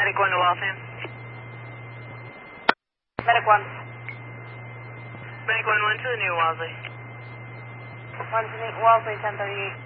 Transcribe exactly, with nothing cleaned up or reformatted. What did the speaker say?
Medic one to Waltham. Medic one. Medic one, one to the new Wellesley. One to New Wellesley, ten thirty-eight.